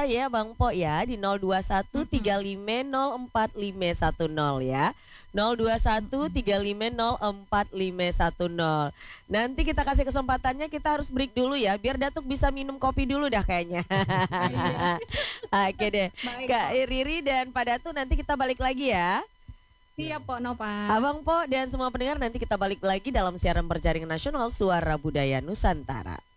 kita ya Bang Po ya di 02135045510 ya. 02135045510. Nanti kita kasih kesempatannya, kita harus break dulu ya biar Datuk bisa minum kopi dulu dah kayaknya. Iya. Oke deh. Baik, Kak Pok. Riri dan Pak Datu nanti kita balik lagi ya. Siap, Pok Nova. Abang Po dan semua pendengar nanti kita balik lagi dalam siaran berjaringan nasional Suara Budaya Nusantara.